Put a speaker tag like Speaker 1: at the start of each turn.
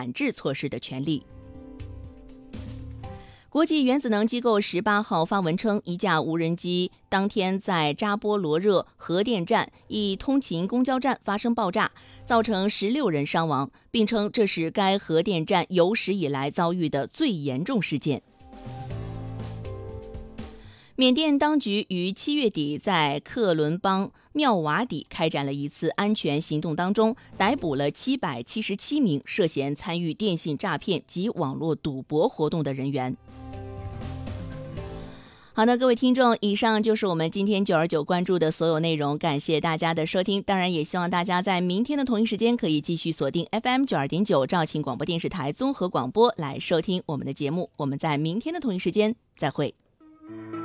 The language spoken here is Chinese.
Speaker 1: 管制措施的权利。国际原子能机构18号发文称，一架无人机当天在扎波罗热核电站一通勤公交站发生爆炸，造成16人伤亡，并称这是该核电站有史以来遭遇的最严重事件。缅甸当局于7月底在克伦邦妙瓦底开展了一次安全行动当中，逮捕了777名涉嫌参与电信诈骗及网络赌博活动的人员。好的，各位听众，以上就是我们今天929关注的所有内容，感谢大家的收听。当然也希望大家在明天的同一时间可以继续锁定 FM 92.9肇庆广播电视台综合广播来收听我们的节目。我们在明天的同一时间再会。